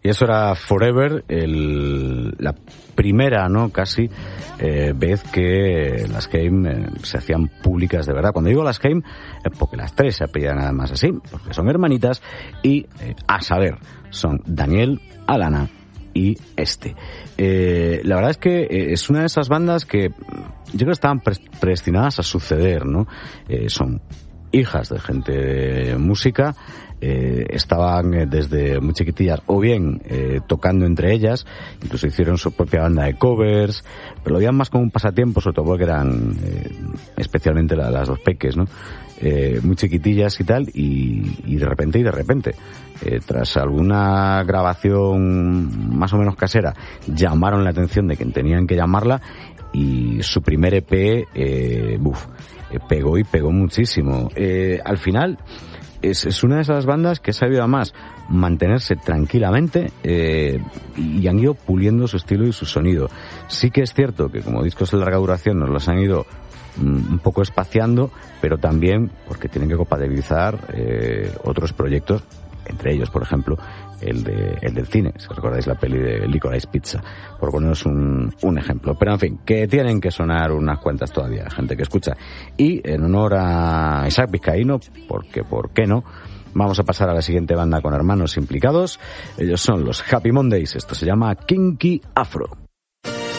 Y eso era Forever, la primera, ¿no? Casi vez que las Haim se hacían públicas de verdad. Cuando digo las Haim es porque las tres se apellidan nada más así, porque son hermanitas y, a saber, son Daniel, Alana y la verdad es que es una de esas bandas que yo creo que estaban predestinadas a suceder, ¿no? Son hijas de gente de música, estaban desde muy chiquitillas o bien tocando entre ellas, incluso hicieron su propia banda de covers, pero lo veían más como un pasatiempo, sobre todo porque eran especialmente las dos peques, ¿no? Muy chiquitillas y tal, y de repente tras alguna grabación más o menos casera llamaron la atención de quien tenían que llamarla, y su primer EP pegó y pegó muchísimo. Al final es una de esas bandas que ha sabido además mantenerse tranquilamente y han ido puliendo su estilo y su sonido. Sí que es cierto que como discos de larga duración nos los han ido un poco espaciando, pero también porque tienen que compatibilizar otros proyectos, entre ellos, por ejemplo, el del cine, si recordáis la peli de Licorice Pizza, por poneros un ejemplo. Pero en fin, que tienen que sonar unas cuantas todavía, gente que escucha. Y en honor a Isaac Vizcaíno, porque ¿por qué no?, vamos a pasar a la siguiente banda con hermanos implicados. Ellos son los Happy Mondays. Esto se llama Kinky Afro.